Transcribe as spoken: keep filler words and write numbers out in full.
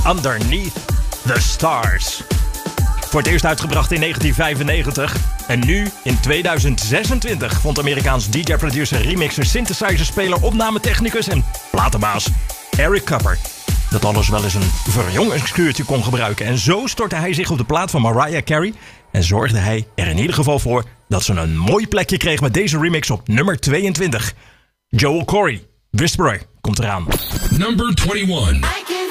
Underneath the Stars. Voor het eerst uitgebracht in negentien vijfennegentig. En nu, in tweeduizend zesentwintig, vond Amerikaans D J-producer, remixer, synthesizer-speler, opnametechnicus en platenbaas Eric Kupper dat alles wel eens een verjongingskuurtje kon gebruiken. En zo stortte hij zich op de plaat van Mariah Carey en zorgde hij er in ieder geval voor dat ze een mooi plekje kreeg met deze remix op nummer tweeëntwintig. Joel Corry, Whisperer, komt eraan. Number twenty-one.